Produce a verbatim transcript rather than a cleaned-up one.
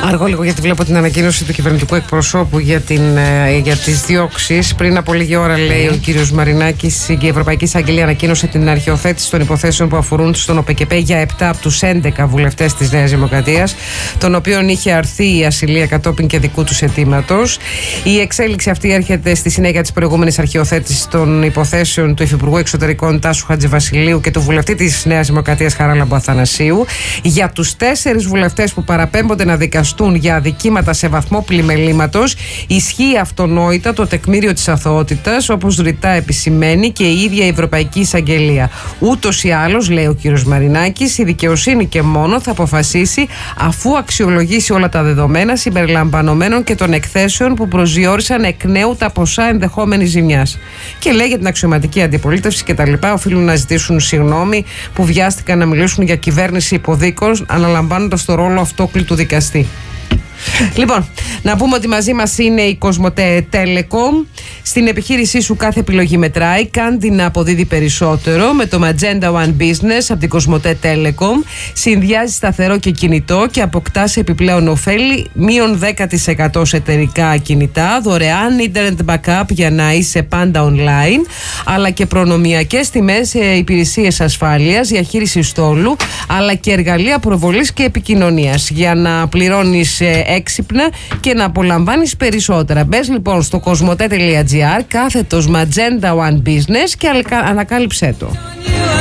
Αργό λίγο, γιατί βλέπω την ανακοίνωση του κυβερνητικού εκπροσώπου για, την, για τις διώξεις. Πριν από λίγη ώρα, λέει ο κύριος Μαρινάκης, η Ευρωπαϊκή Εισαγγελία ανακοίνωσε την αρχαιοθέτηση των υποθέσεων που αφορούν στον ΟΠΕΚΕΠΕ για επτά από τους έντεκα βουλευτές της Νέας Δημοκρατίας, των οποίων είχε αρθεί η ασυλία κατόπιν και δικού τους αιτήματος. Η εξέλιξη αυτή έρχεται στη συνέχεια της προηγούμενης αρχαιοθέτησης των υποθέσεων του Υφυπουργού Εξωτερικών Τάσου Χατζηβασιλείου και του βουλευτή της Νέας Δημοκρατίας Χαράλαμπου Αθανασίου. Για τους τέσσερις βουλευτές που παραπέμπονται να δικαστούν για αδικήματα σε βαθμό πλημελήματος, ισχύει αυτονόητα το τεκμήριο της αθωότητας, όπως ρητά επισημαίνει και η ίδια η Ευρωπαϊκή Εισαγγελία. Ούτως ή άλλως, λέει ο κύριος Μαρινάκης, η δικαιοσύνη και μόνο θα αποφασίσει αφού αξιολογήσει όλα τα δεδομένα συμπεριλαμβανομένων και των εκθέσεων που προσδιορίσαν εκ νέου τα ποσά ενδεχόμενης ζημιάς. Και λέει για την αξιωματική αντιπολίτευση κτλ. Οφείλουν να ζητήσουν συγγνώμη που βιάστηκαν να μιλήσουν για κυβέρνηση υποδίκων, αναλαμβάνοντας το ρόλο αυτόκλητου δικαστή. Λοιπόν, να πούμε ότι μαζί μας είναι η Κοσμοτέ Telecom. Στην επιχείρησή σου κάθε επιλογή μετράει. Κάντε να αποδίδει περισσότερο με το Magenta One Business από την Κοσμοτέ Telecom. Συνδυάζει σταθερό και κινητό και αποκτάς επιπλέον ωφέλη μείον δέκα τοις εκατό σε εταιρικά κινητά, δωρεάν internet backup για να είσαι πάντα online, αλλά και προνομιακές τιμές σε υπηρεσίες ασφάλειας, διαχείριση στόλου, αλλά και εργαλεία προβολής και επικοινωνίας για να πληρώνεις έξυπνα και να απολαμβάνεις περισσότερα. Μπες λοιπόν στο κοσμοτέ τελεία τζι άρ κάθετος Magenta One Business και ανακάλυψέ το.